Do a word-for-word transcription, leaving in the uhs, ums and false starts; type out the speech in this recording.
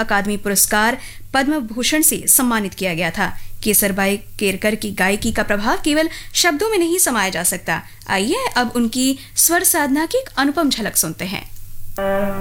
अकादमी पुरस्कार पद्म भूषण से सम्मानित किया गया था। केसरबाई केरकर की गायकी का प्रभाव केवल शब्दों में नहीं समाया जा सकता। आइए अब उनकी स्वर साधना की एक अनुपम झलक सुनते हैं।